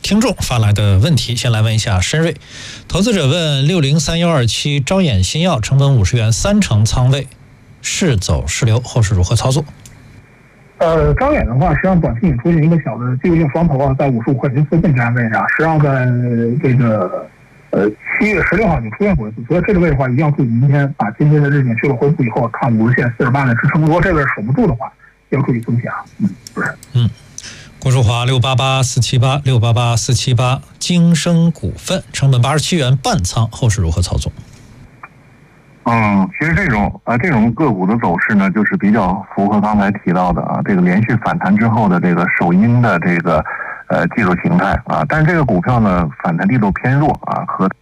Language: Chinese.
听众发来的问题，先来问一下申瑞。投资者问603127招眼新药成本50元，3成仓位，是走是留，后市如何操作？ 招眼的话，实际上短期也出现一个小的技术性双头在55块钱附近这样位置，实际上在这个7月16号就出现过一次，所以这个位的话一定要注意，明天把今天的日线去了恢复以后，看50线48的支撑，如果这个守不住的话，要注意风险啊。 郭树华6884786884788京升股份成本87元半仓，后市如何操作？ 其实这种个股的走势呢，就是比较符合刚才提到的这个连续反弹之后的这个首阴的这个技术形态但是这个股票呢反弹力度偏弱和